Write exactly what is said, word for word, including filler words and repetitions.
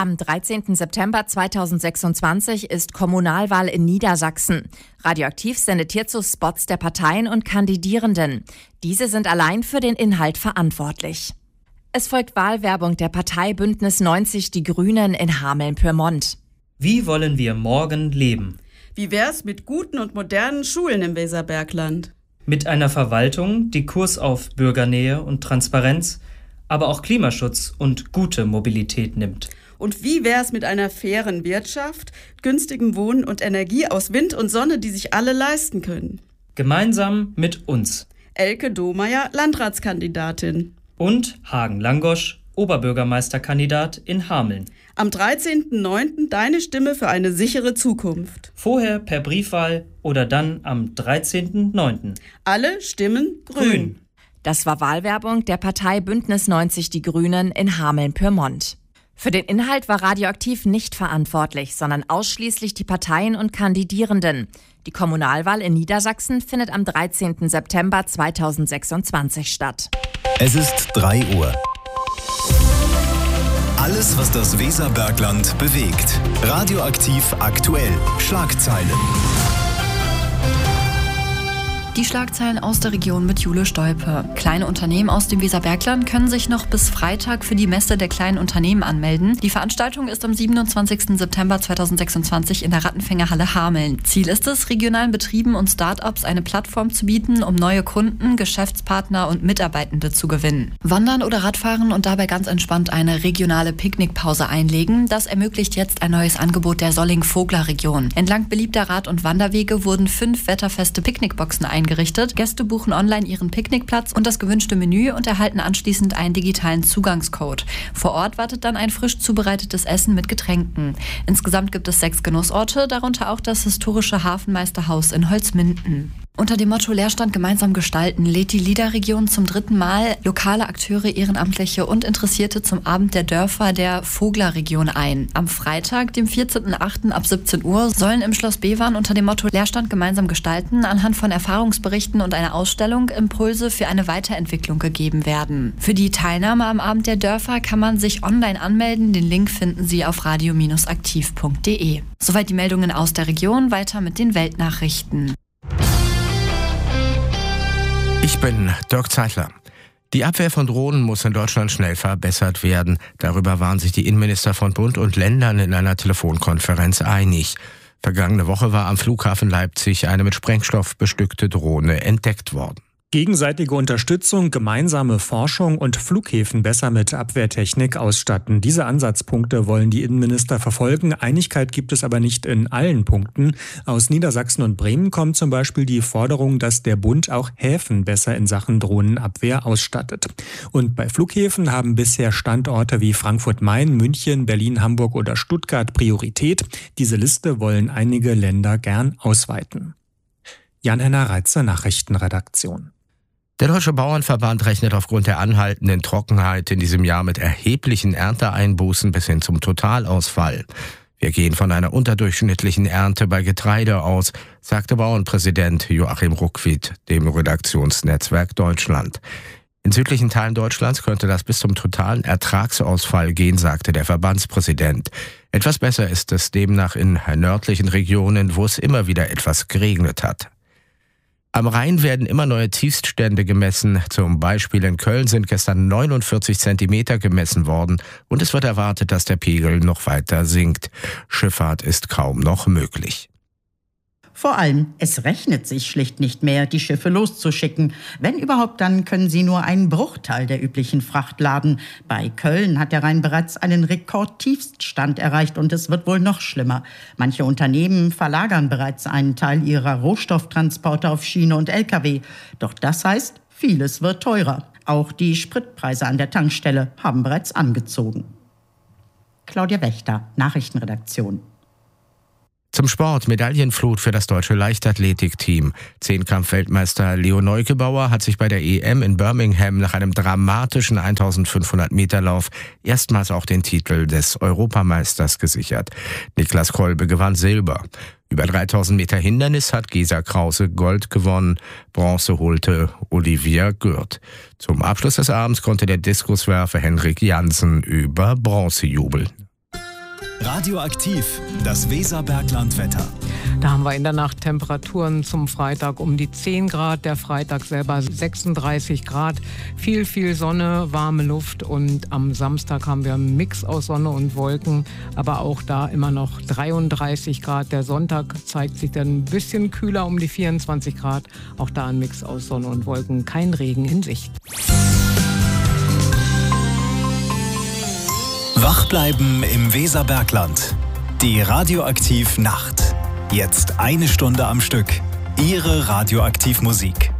Am dreizehnten September zweitausendsechsundzwanzig ist Kommunalwahl in Niedersachsen. Radioaktiv sendet hierzu Spots der Parteien und Kandidierenden. Diese sind allein für den Inhalt verantwortlich. Es folgt Wahlwerbung der Partei Bündnis neunzig Die Grünen in Hameln-Pyrmont. Wie wollen wir morgen leben? Wie wär's mit guten und modernen Schulen im Weserbergland? Mit einer Verwaltung, die Kurs auf Bürgernähe und Transparenz, aber auch Klimaschutz und gute Mobilität nimmt. Und wie wär's mit einer fairen Wirtschaft, günstigem Wohnen und Energie aus Wind und Sonne, die sich alle leisten können? Gemeinsam mit uns. Elke Domeyer, Landratskandidatin. Und Hagen Langosch, Oberbürgermeisterkandidat in Hameln. Am dreizehnten neunten deine Stimme für eine sichere Zukunft. Vorher per Briefwahl oder dann am dreizehnten neunten Alle stimmen grün. Grün. Das war Wahlwerbung der Partei Bündnis neunzig Die Grünen in Hameln-Pyrmont. Für den Inhalt war Radioaktiv nicht verantwortlich, sondern ausschließlich die Parteien und Kandidierenden. Die Kommunalwahl in Niedersachsen findet am dreizehnten September zweitausendsechsundzwanzig statt. Es ist drei Uhr. Alles, was das Weserbergland bewegt. Radioaktiv aktuell. Schlagzeilen. Die Schlagzeilen aus der Region mit Jule Stolpe. Kleine Unternehmen aus dem Weserbergland können sich noch bis Freitag für die Messe der kleinen Unternehmen anmelden. Die Veranstaltung ist am siebenundzwanzigsten September zweitausendsechsundzwanzig in der Rattenfängerhalle Hameln. Ziel ist es, regionalen Betrieben und Start-ups eine Plattform zu bieten, um neue Kunden, Geschäftspartner und Mitarbeitende zu gewinnen. Wandern oder Radfahren und dabei ganz entspannt eine regionale Picknickpause einlegen, das ermöglicht jetzt ein neues Angebot der Solling-Vogler-Region. Entlang beliebter Rad- und Wanderwege wurden fünf wetterfeste Picknickboxen eingerichtet. Gerichtet. Gäste buchen online ihren Picknickplatz und das gewünschte Menü und erhalten anschließend einen digitalen Zugangscode. Vor Ort wartet dann ein frisch zubereitetes Essen mit Getränken. Insgesamt gibt es sechs Genussorte, darunter auch das historische Hafenmeisterhaus in Holzminden. Unter dem Motto Leerstand gemeinsam gestalten lädt die LIDA-Region zum dritten Mal lokale Akteure, Ehrenamtliche und Interessierte zum Abend der Dörfer der Vogler-Region ein. Am Freitag, dem vierzehnten achten ab siebzehn Uhr, sollen im Schloss Bevern unter dem Motto Leerstand gemeinsam gestalten anhand von Erfahrungsberichten und einer Ausstellung Impulse für eine Weiterentwicklung gegeben werden. Für die Teilnahme am Abend der Dörfer kann man sich online anmelden. Den Link finden Sie auf radio Bindestrich aktiv punkt de. Soweit die Meldungen aus der Region. Weiter mit den Weltnachrichten. Ich bin Dirk Zeitler. Die Abwehr von Drohnen muss in Deutschland schnell verbessert werden. Darüber waren sich die Innenminister von Bund und Ländern in einer Telefonkonferenz einig. Vergangene Woche war am Flughafen Leipzig eine mit Sprengstoff bestückte Drohne entdeckt worden. Gegenseitige Unterstützung, gemeinsame Forschung und Flughäfen besser mit Abwehrtechnik ausstatten. Diese Ansatzpunkte wollen die Innenminister verfolgen. Einigkeit gibt es aber nicht in allen Punkten. Aus Niedersachsen und Bremen kommt zum Beispiel die Forderung, dass der Bund auch Häfen besser in Sachen Drohnenabwehr ausstattet. Und bei Flughäfen haben bisher Standorte wie Frankfurt-Main, München, Berlin, Hamburg oder Stuttgart Priorität. Diese Liste wollen einige Länder gern ausweiten. Jan-Henner Reitzer, Nachrichtenredaktion. Der Deutsche Bauernverband rechnet aufgrund der anhaltenden Trockenheit in diesem Jahr mit erheblichen Ernteeinbußen bis hin zum Totalausfall. Wir gehen von einer unterdurchschnittlichen Ernte bei Getreide aus, sagte Bauernpräsident Joachim Ruckwied dem Redaktionsnetzwerk Deutschland. In südlichen Teilen Deutschlands könnte das bis zum totalen Ertragsausfall gehen, sagte der Verbandspräsident. Etwas besser ist es demnach in nördlichen Regionen, wo es immer wieder etwas geregnet hat. Am Rhein werden immer neue Tiefststände gemessen. Zum Beispiel in Köln sind gestern neunundvierzig Zentimeter gemessen worden und es wird erwartet, dass der Pegel noch weiter sinkt. Schifffahrt ist kaum noch möglich. Vor allem, es rechnet sich schlicht nicht mehr, die Schiffe loszuschicken. Wenn überhaupt, dann können sie nur einen Bruchteil der üblichen Fracht laden. Bei Köln hat der Rhein bereits einen Rekordtiefststand erreicht und es wird wohl noch schlimmer. Manche Unternehmen verlagern bereits einen Teil ihrer Rohstofftransporte auf Schiene und L K W. Doch das heißt, vieles wird teurer. Auch die Spritpreise an der Tankstelle haben bereits angezogen. Claudia Wächter, Nachrichtenredaktion. Zum Sport, Medaillenflut für das deutsche Leichtathletikteam. Zehnkampf-Weltmeister Leo Neugebauer hat sich bei der E M in Birmingham nach einem dramatischen eintausendfünfhundert Meter Lauf erstmals auch den Titel des Europameisters gesichert. Niklas Kolbe gewann Silber. Über dreitausend Meter Hindernis hat Gesa Krause Gold gewonnen. Bronze holte Olivia Gürt. Zum Abschluss des Abends konnte der Diskuswerfer Henrik Jansen über Bronze jubeln. Radioaktiv, das Weserberglandwetter. Da haben wir in der Nacht Temperaturen zum Freitag um die zehn Grad, der Freitag selber sechsunddreißig Grad. Viel, viel Sonne, warme Luft und am Samstag haben wir einen Mix aus Sonne und Wolken, aber auch da immer noch dreiunddreißig Grad. Der Sonntag zeigt sich dann ein bisschen kühler um die vierundzwanzig Grad. Auch da ein Mix aus Sonne und Wolken, kein Regen in Sicht. Wach bleiben im Weserbergland. Die Radioaktiv Nacht. Jetzt eine Stunde am Stück. Ihre Radioaktivmusik.